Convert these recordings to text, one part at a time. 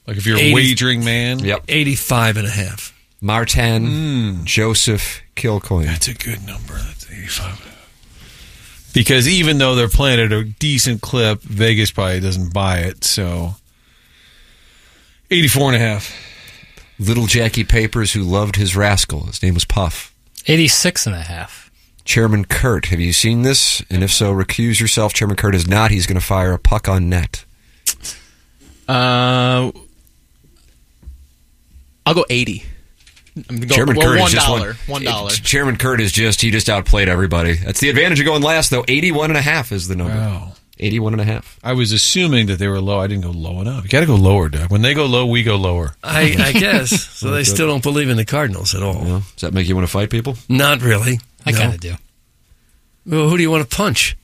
Like if you're a wagering man? Yep. 85.5. Martin, Joseph, Kilcoyne. That's a good number. That's 85. Because even though they're playing at a decent clip, Vegas probably doesn't buy it. So 84.5. Little Jackie Papers, who loved his rascal. His name was Puff. 86.5. Chairman Kurt, have you seen this? And if so, recuse yourself. Chairman Kurt is not. He's going to fire a puck on net. I'll go 80. Chairman Kurt is just $1. Chairman Kurt is he just outplayed everybody. That's the advantage of going last, though. 81.5 is the number. Wow. 81.5. I was assuming that they were low. I didn't go low enough. You got to go lower, Doug. When they go low, we go lower. I guess. So they still don't believe in the Cardinals at all. Well, does that make you want to fight people? Not really. I kind of do. Well, who do you want to punch?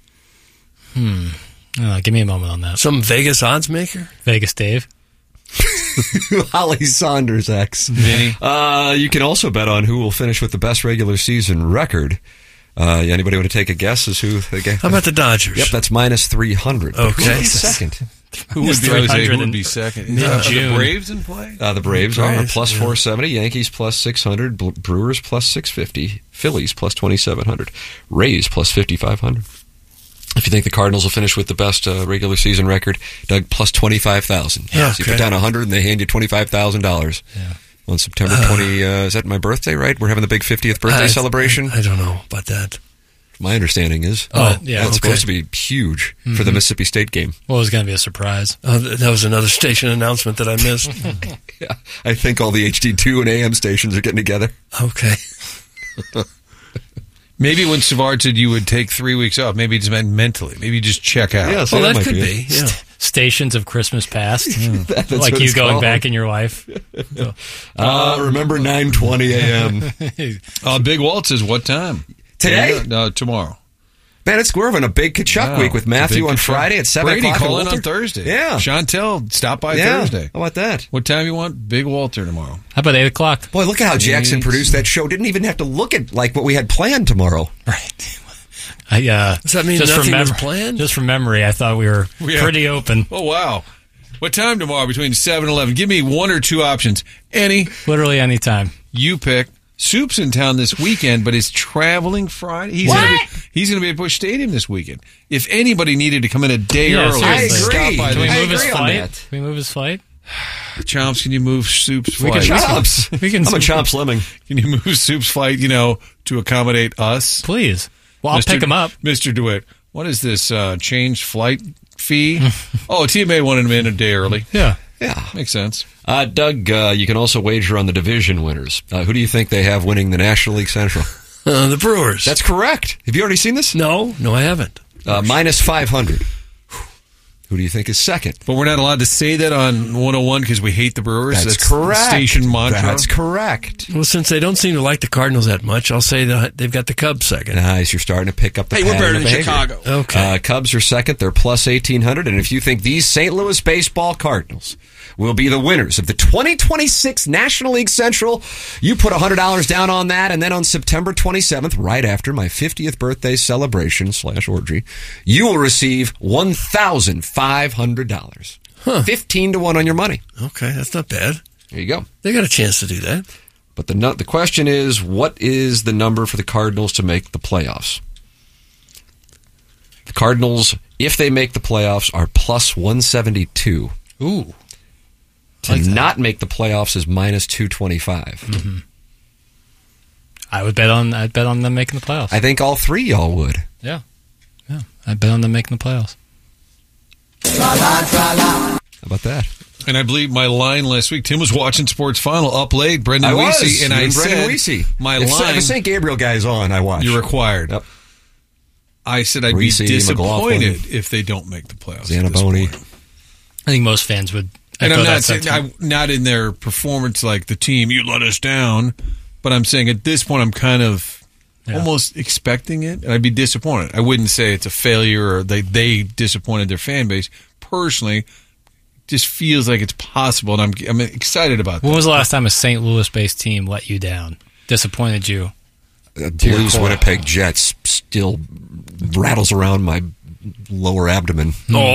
Give me a moment on that. Some Vegas odds maker? Vegas Dave. Holly Saunders, X. Vinny. You can also bet on who will finish with the best regular season record. Anybody want to take a guess as who? How about the Dodgers? Yep, that's minus 300. Okay. Who would be second? Who would be, Jose, who would be second? Are June. the Braves in play? The Braves are plus 470, Yankees plus 600, Brewers plus 650, Phillies plus 2,700, Rays plus 5,500. If you think the Cardinals will finish with the best regular season record, Doug, plus 25,000. Yeah, so you put down 100 and they hand you $25,000. Yeah. On September 20, is that my birthday, right? We're having the big 50th birthday celebration? I don't know about that. My understanding is. It's supposed to be huge for the Mississippi State game. Well, it was going to be a surprise. That was another station announcement that I missed. Yeah, I think all the HD2 and AM stations are getting together. Okay. Maybe when Savard said you would take 3 weeks off, maybe it just meant mentally. Maybe you just check out. Yeah, so that might could be. Yeah. Stations of Christmas past. That's like what you it's going called. back in your life. Remember 9:20 a.m. Big Walt says, what time? Today? No, tomorrow. Man, we're having a big Kachuk week with Matthew on Friday at 7 Brady o'clock. call in on Thursday. Yeah. Chantel, stop by Thursday. How about that? What time you want? Big Walter tomorrow. How about 8 o'clock? Boy, look at how Jackson produced that show. Didn't even have to look at what we had planned tomorrow. Right. Does that mean nothing was planned? Just from memory, I thought we were pretty open. Oh, wow. What time tomorrow between 7 and 11? Give me one or two options. Any. Literally any time. You pick. Soup's in town this weekend, but is traveling Friday. He's going to be at Busch Stadium this weekend. If anybody needed to come in a day early, I stop agree. by Can we there. move his agree on flight? that. Can we move his flight? Chomps, can you move Soup's flight? Chomps. I'm a Chomps lemming. Can you move Soup's flight, to accommodate us? Please. Well, I'll pick him up. Mr. DeWitt, what is this changed flight fee? TMA wanted him in a day early. Yeah. Yeah. Makes sense. Doug, you can also wager on the division winners. Who do you think they have winning the National League Central? The Brewers. That's correct. Have you already seen this? No, I haven't. Minus 500. Who do you think is second? But we're not allowed to say that on 101 because we hate the Brewers. That's correct. Station mantra. That's correct. Well, since they don't seem to like the Cardinals that much, I'll say that they've got the Cubs second. Nice. You're starting to pick up the Hey, we're pattern better of than behavior. Chicago. Okay. Cubs are second. They're plus 1,800. And if you think these St. Louis baseball Cardinals will be the winners of the 2026 National League Central, you put $100 down on that. And then on September 27th, right after my 50th birthday celebration / orgy, you will receive $1,500. 15-1 on your money. Okay, that's not bad. There you go. They got a chance to do that. But the question is, what is the number for the Cardinals to make the playoffs? The Cardinals, if they make the playoffs, are plus 172. Ooh. To not make the playoffs is minus 225. Mm-hmm. I'd bet on them making the playoffs. I think all three y'all would. Yeah. I'd bet on them making the playoffs. How about that? And I believe my line last week, Tim was watching Sports Final up late, Brendan I was. Weesey, and You I and said, Brendan Weesey. my If line, the St. Gabriel guy's on, I watch. you're required. Yep. I said I'd Weesey, be disappointed McLaughlin. if they don't make the playoffs. at this Zanaboni. point. I think most fans would And echo I'm that not saying sentiment. I'm not in their performance like the team, you let us down, but I'm saying at this point I'm kind of almost expecting it, and I'd be disappointed. I wouldn't say it's a failure or they disappointed their fan base. Personally, just feels like it's possible, and I'm excited about that. When was the last time a St. Louis-based team let you down, disappointed you? Blues Winnipeg Jets still rattles around my lower abdomen. Oh,